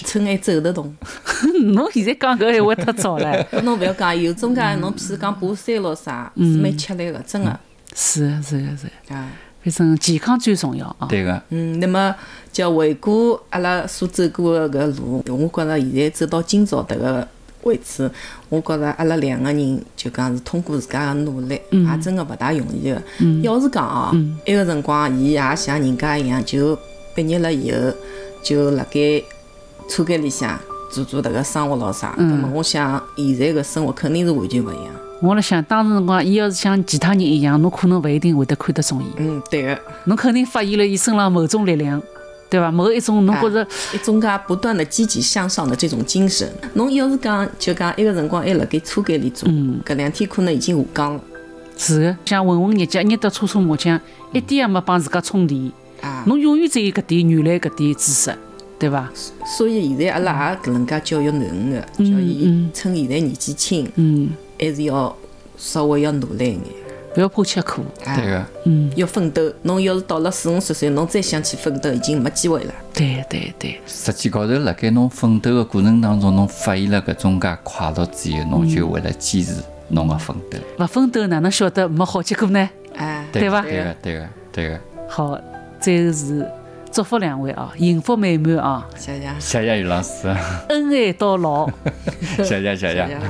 村还走得动。 侬现在讲搿闲话太早了。 侬勿要讲，有种介侬譬如讲爬山咯啥，是蛮吃力个，真个。 是是是。 啊。 反正健康最重要啊。 对个。 那么叫回顾阿拉所走过的搿路，我觉着现在走到今朝迭个位置，我觉着阿拉两个人就讲是通过自家的努力，也真个勿大容易个。要是讲哦，埃个辰光伊也像人家一样，就毕业了以后就辣盖车间里向做迭个生活咯啥，那么我想现在个生活肯定是完全勿一样。 我辣想，当时辰光，伊要是像其他人一样，侬可能勿一定会得看得中伊。 对个。 侬肯定发现了伊身上某种力量，对伐？某一种侬觉着一种介不断的积极向上的这种精神。侬要是讲就讲埃个辰光还辣盖车间里做，搿2天可能已经下岗了。 是个，像混混日脚，热得搓麻将，一点也没帮自家充电。侬永远只有搿点原来搿点知识，对伐？ 所以现在阿拉也搿能介教育囡恩个，叫伊趁现在年纪轻，还是要稍微要努力一眼， 不要怕吃苦。 对个。 要奋斗。侬要是到了4、50岁，侬再想去奋斗，已经没机会了。 对对对。 实际高头，辣盖侬奋斗个过程当中，侬发现了搿种介快乐之后，侬就会来坚持侬个奋斗。 勿奋斗哪能晓得没好结果呢？对伐？ 对个，对个，对个。 好，最后是祝福两位啊，幸福美满啊！ 谢谢。 谢谢于老师。 恩爱到老。 谢谢，谢谢。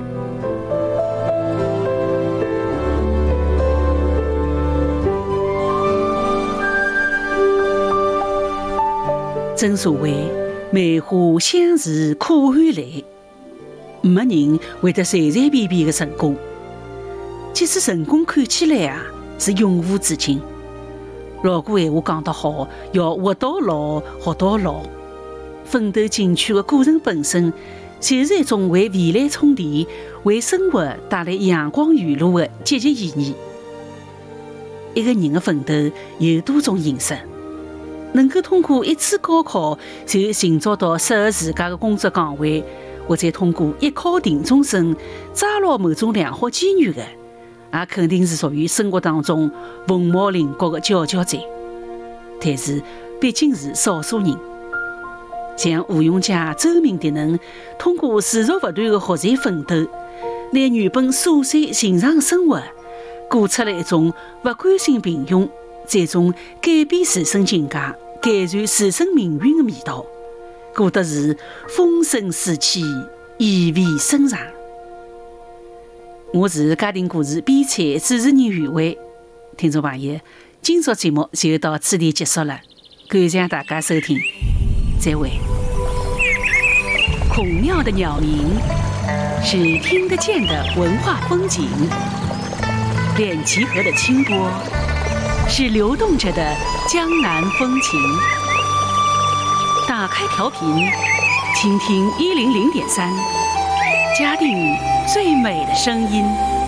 正所谓梅花相似可汗来，没人会得随随便便的成功。即使成功看起来啊是永无止境，老古闲话讲得好，要活到老，活到老。奋斗进取的过程本身，就是一种为未来充电、为生活带来阳光雨露的积极意义。一个人的奋斗有多种形式。能够通过一次高考就寻找到适合自家的工作岗位，或者通过一考定终身抓牢某种良好机遇的，也肯定是属于生活当中凤毛麟角的佼佼者。但是毕竟是少数人，像吴永嘉、周明迪等通过持续不断的学习奋斗，拿原本琐碎寻常生活过出了一种不甘心平庸，这种改变自身境界、改善自身命运的味道，过得是风生水起、意味深长。我是家庭故事编采主持人余伟，听众朋友，今朝节目就到此地结束了，感谢大家收听，再会。孔庙的鸟鸣是听得见的文化风景，滇齐河的清波是流动着的江南风情。打开调频，倾听100.3，嘉定最美的声音。